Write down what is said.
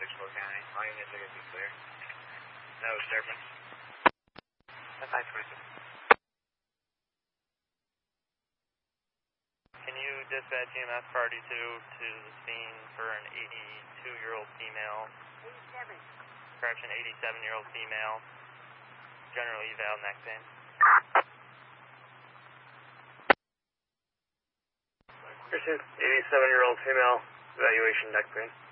Export County. All units are going to be clear. No disturbance. That's 926. Can you dispatch EMS Priority 2 to the scene for an 82-year-old female? 87. Correction, 87-year-old female. General eval neck pain. Pursuit, 87-year-old female, evaluation neck pain.